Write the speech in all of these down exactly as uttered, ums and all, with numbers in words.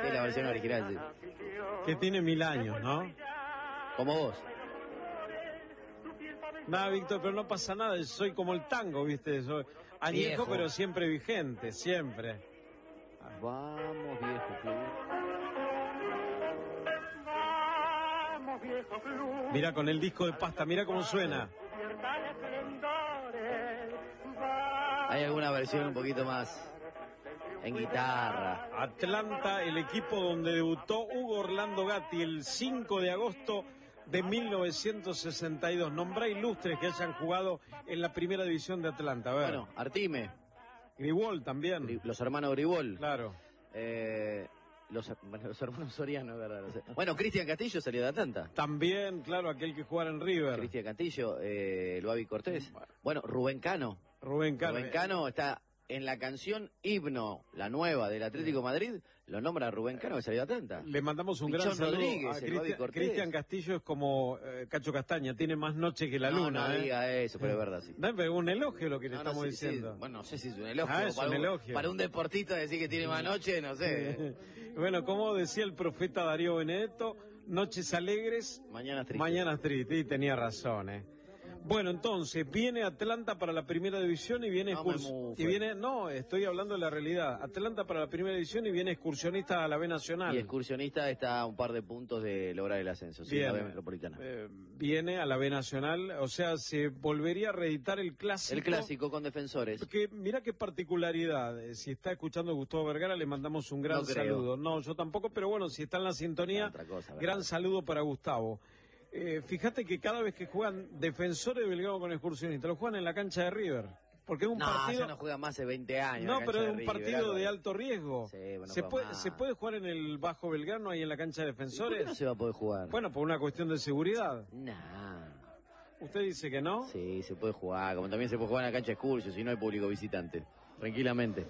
es la versión original, sí. Que tiene mil años, ¿no? Como vos. Nada, Víctor, pero no pasa nada, soy como el tango, ¿viste? Soy añejo, Viejo. pero siempre vigente, siempre. Vamos, viejo club. Mira con el disco de pasta, mira cómo suena. Hay alguna versión un poquito más en guitarra. Atlanta, el equipo donde debutó Hugo Orlando Gatti el cinco de agosto de mil novecientos sesenta y dos. Nombrá ilustres que hayan jugado en la primera división de Atlanta. A ver. Bueno, Artime. Gribol también. Gri- Los hermanos Gribol. Claro. Eh, los, bueno, los hermanos Soriano, ¿verdad? No sé. Bueno, Cristian Castillo salió de Atlanta. También, claro, aquel que jugara en River. Cristian Castillo, eh, Luavi Cortés. Bueno, Rubén Cano. Rubén Cano. Rubén Cano está en la canción Himno, la nueva del Atlético de Madrid, lo nombra Rubén Cano, que salió de Atlanta. Le mandamos un Pichón gran saludo Rodríguez, a el Bobby Cristian. Cortés. Cristian Castillo es como eh, Cacho Castaña, tiene más noche que la no, luna. no ¿eh? diga eso, pero es verdad, sí. No, pero un elogio lo que le No, no, estamos sí, sí. diciendo. Bueno, no sé si es un elogio. Ah, es para un elogio. Para un deportista decir que tiene más noche, no sé. Bueno, como decía el profeta Darío Benedetto, noches alegres, Mañana triste. mañanas tristes, y tenía razón, ¿eh? Bueno, entonces, viene Atlanta para la primera división y viene No me excurs- mufe. y viene, no, estoy hablando de la realidad. Atlanta para la primera división y viene excursionista a la B Nacional. Y excursionista está a un par de puntos de lograr el ascenso, sí, Bien. la B Metropolitana. Eh, viene a la B Nacional, o sea, se volvería a reeditar el clásico. El clásico con Defensores. Porque mira qué particularidad, eh, si está escuchando Gustavo Vergara le mandamos un gran No creo. saludo. No, yo tampoco, pero bueno, si está en la sintonía, Otra cosa, ¿verdad? gran saludo para Gustavo. Eh, fíjate que cada vez que juegan Defensores de Belgrano con Excursionistas, lo juegan en la cancha de River. Porque es un No, partido... ya no juega más hace veinte años. No, la pero cancha es de un River, partido algo. de alto riesgo. Sí, bueno, ¿Se, juega puede, más. ¿Se puede jugar en el Bajo Belgrano, ahí en la cancha de ¿Y por Defensores? qué no se va a poder jugar? Bueno, por una cuestión de seguridad. Nah. ¿Usted dice que no? Sí, se puede jugar, como también se puede jugar en la cancha de Excursio, si no hay público visitante. Tranquilamente.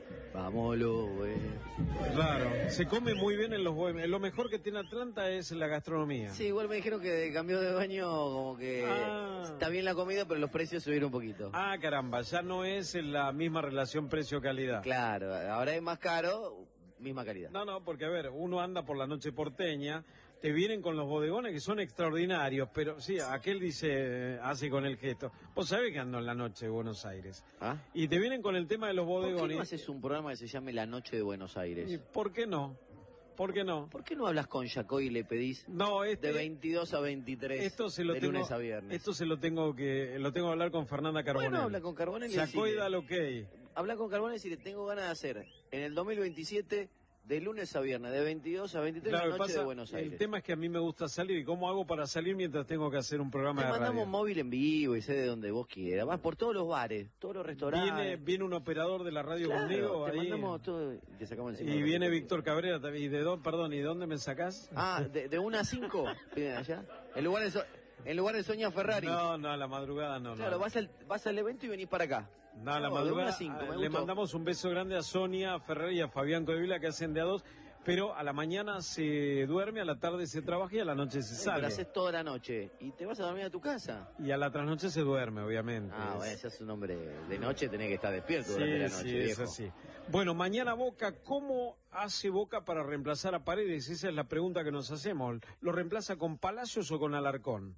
Vámonos, güey. Claro, se come muy bien en los bohemios. Lo mejor que tiene Atlanta es la gastronomía. Sí, igual me dijeron que cambió de baño, como que Ah. está bien la comida, pero los precios subieron un poquito. Ah, caramba, ya no es en la misma relación precio-calidad. Claro, ahora es más caro, misma calidad. No, no, porque a ver, uno anda por la noche porteña, te vienen con los bodegones que son extraordinarios, pero sí, aquel dice, hace con el gesto. Vos sabés que ando en la noche de Buenos Aires. ¿Ah? Y te vienen con el tema de los ¿Por qué bodegones. no haces un programa que se llame La Noche de Buenos ¿Y Aires? por qué no? ¿Por qué no? ¿Por qué no hablas con Yacoy y le pedís No, este, de veintidós a veintitrés esto se lo de tengo, lunes a viernes? Esto se lo tengo que, lo tengo que hablar con Fernanda Carbonell. Bueno, habla con Carbonell y Sacó y decile. da lo que Habla con Carbonell y decirle, tengo ganas de hacer en el dos mil veintisiete, de lunes a viernes, de veintidós a veintitrés, Claro, La lo que Noche pasa, de Buenos Aires. el tema es que a mí me gusta salir y cómo hago para salir mientras tengo que hacer un programa Te de mandamos radio. un móvil en vivo y sé de donde vos quieras. Vas por todos los bares, todos los restaurantes. Viene, viene un operador de la radio Claro, conmigo te ahí. mandamos todo y te sacamos encima. Y viene Víctor Cabrera también. ¿Y de dónde, perdón, y de dónde me sacás? Ah, de, de una a cinco, piden allá. En lugar de, so- en lugar de Soña Ferrari. No, no, a la madrugada no. Claro, no. vas al, vas al evento y venís para acá. No, a la No, de madrugada una a cinco, me ah, le gustó. mandamos un beso grande a Sonia Ferrer y a Fabián Codevila que hacen de a dos, pero a la mañana se duerme, a la tarde se trabaja y a la noche se Sí, sale. pero haces toda la noche y te vas a dormir a tu casa. Y a la trasnoche se duerme, obviamente. Ah, Es- bueno, ese es un hombre de noche, tenés que estar despierto Sí, durante la noche, sí, es viejo. así. Bueno, mañana Boca, ¿cómo hace Boca para reemplazar a Paredes? Esa es la pregunta que nos hacemos. ¿Lo reemplaza con Palacios o con Alarcón?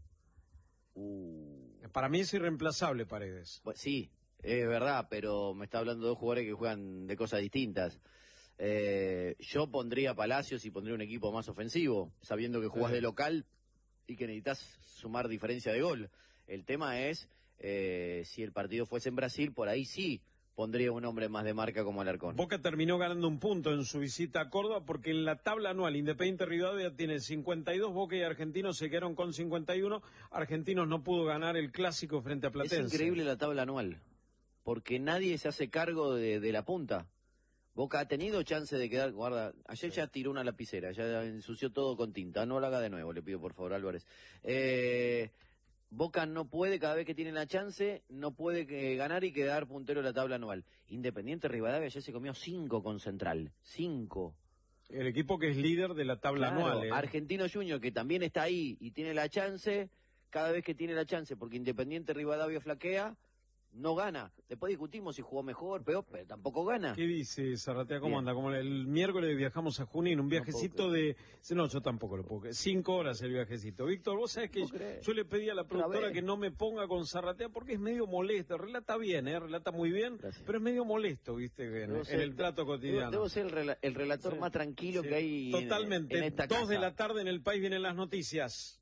Uh, Para mí es irreemplazable Paredes. pues sí, es verdad, pero me está hablando de dos jugadores que juegan de cosas distintas. Eh, yo pondría Palacios y pondría un equipo más ofensivo, sabiendo que jugás Sí. de local y que necesitas sumar diferencia de gol. El tema es, eh, si el partido fuese en Brasil, por ahí sí pondría un hombre más de marca como Alarcón. Boca terminó ganando un punto en su visita a Córdoba porque en la tabla anual Independiente Rivadavia tiene cincuenta y dos, Boca y Argentinos se quedaron con cincuenta y uno. Argentinos no pudo ganar el clásico frente a Platense. Es increíble la tabla anual, porque nadie se hace cargo de, de la punta. Boca ha tenido chance de quedar, guarda, ayer ya tiró una lapicera, ya ensució todo con tinta, no lo haga de nuevo, le pido por favor, Álvarez. Eh, Boca no puede, cada vez que tiene la chance, no puede eh, ganar y quedar puntero de la tabla anual. Independiente Rivadavia ya se comió cinco con Central, cinco. El equipo que es líder de la tabla Claro, anual. ¿eh? Argentino Junior, que también está ahí y tiene la chance, cada vez que tiene la chance, porque Independiente Rivadavia flaquea, no gana. Después discutimos si jugó mejor, peor, pero tampoco gana. ¿Qué dice Zarratea? ¿Cómo Bien. anda? Como el miércoles viajamos a Junín, un viajecito No de... No, yo tampoco lo puedo creer. Cinco horas el viajecito. Víctor, vos sabés que No yo, crees. yo le pedí a la Otra productora vez. que no me ponga con Zarratea porque es medio molesto. Relata bien, ¿eh? Relata muy bien, Gracias. pero es medio molesto, viste, en, Debo en ser- el trato Debo, cotidiano. debo ser el, rela- el relator Sí, más tranquilo sí. que hay en- Totalmente. en, esta Dos casa. de la tarde en el país vienen las noticias.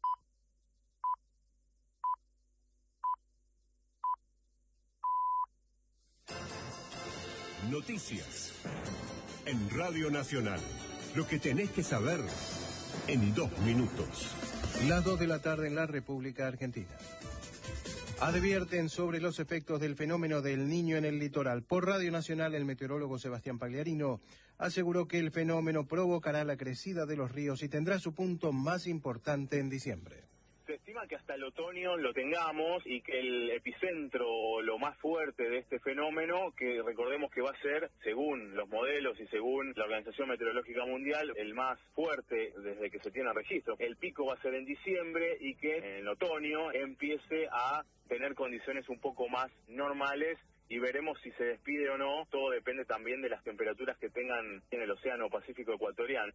Noticias en Radio Nacional. Lo que tenés que saber en dos minutos. Las dos de la tarde en la República Argentina. Advierten sobre los efectos del fenómeno del Niño en el litoral. Por Radio Nacional, el meteorólogo Sebastián Pagliarino aseguró que el fenómeno provocará la crecida de los ríos y tendrá su punto más importante en diciembre. Se estima que hasta el otoño lo tengamos y que el epicentro o lo más fuerte de este fenómeno, que recordemos que va a ser, según los modelos y según la Organización Meteorológica Mundial, el más fuerte desde que se tiene registro. El pico va a ser en diciembre y que en otoño empiece a tener condiciones un poco más normales y veremos si se despide o no. Todo depende también de las temperaturas que tengan en el Océano Pacífico Ecuatoriano.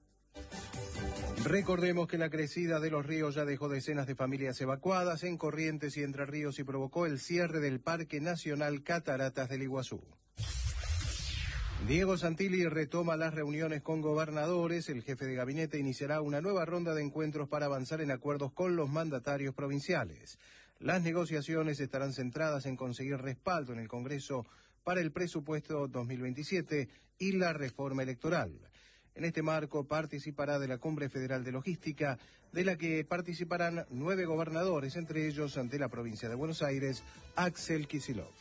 Recordemos que la crecida de los ríos ya dejó decenas de familias evacuadas en Corrientes y Entre Ríos y provocó el cierre del Parque Nacional Cataratas del Iguazú. Diego Santilli retoma las reuniones con gobernadores. El jefe de gabinete iniciará una nueva ronda de encuentros para avanzar en acuerdos con los mandatarios provinciales. Las negociaciones estarán centradas en conseguir respaldo en el Congreso para el presupuesto dos mil veintisiete y la reforma electoral. En este marco participará de la Cumbre Federal de Logística, de la que participarán nueve gobernadores, entre ellos ante la provincia de Buenos Aires, Axel Kicillof.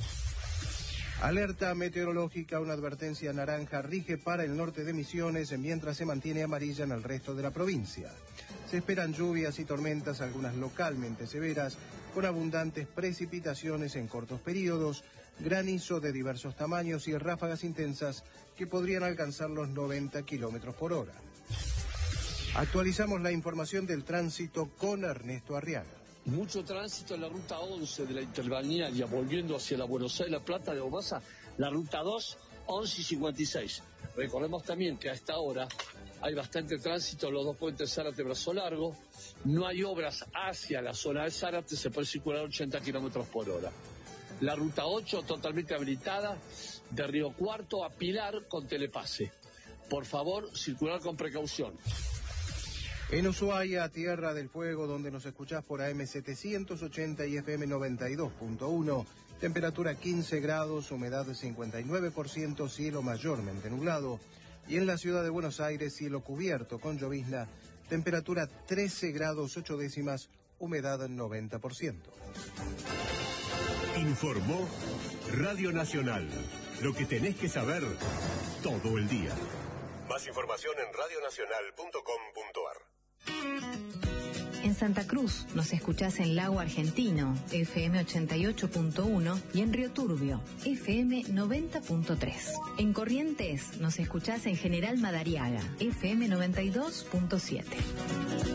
Alerta meteorológica, una advertencia naranja rige para el norte de Misiones, mientras se mantiene amarilla en el resto de la provincia. Se esperan lluvias y tormentas, algunas localmente severas, con abundantes precipitaciones en cortos periodos, granizo de diversos tamaños y ráfagas intensas que podrían alcanzar los noventa kilómetros por hora. Actualizamos la información del tránsito con Ernesto Arriaga. Mucho tránsito en la ruta once de la Interbalnearia, volviendo hacia la Buenos Aires, La Plata de Omasa, la ruta dos, once y cincuenta y seis. Recordemos también que a esta hora hay bastante tránsito en los dos puentes Zárate-Brazo Largo, no hay obras hacia la zona de Zárate, se puede circular ochenta kilómetros por hora. La ruta ocho totalmente habilitada de Río Cuarto a Pilar con telepase. Por favor, circular con precaución. En Ushuaia, Tierra del Fuego, donde nos escuchás por A M setecientos ochenta y F M noventa y dos punto uno, temperatura quince grados, humedad cincuenta y nueve por ciento, cielo mayormente nublado. Y en la ciudad de Buenos Aires, cielo cubierto con llovizna, temperatura trece grados ocho décimas, humedad noventa por ciento. Informó Radio Nacional. Lo que tenés que saber todo el día. Más información en radio nacional punto com punto ar. En Santa Cruz nos escuchás en Lago Argentino, F M ochenta y ocho punto uno, y en Río Turbio, F M noventa punto tres. En Corrientes nos escuchás en General Madariaga, F M noventa y dos punto siete.